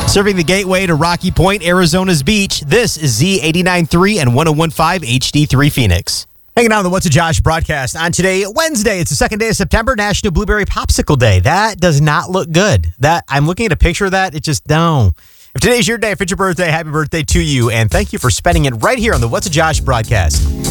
Serving the gateway to Rocky Point, Arizona's beach, this is Z89.3 and 101.5 HD3 Phoenix. Hanging out on the What's a Josh broadcast on today, Wednesday. It's the second day of September, National Blueberry Popsicle Day. That does not look good. I'm looking at a picture of that. It just, no. If today's your day, if it's your birthday, happy birthday to you. And thank you for spending it right here on the What's a Josh broadcast.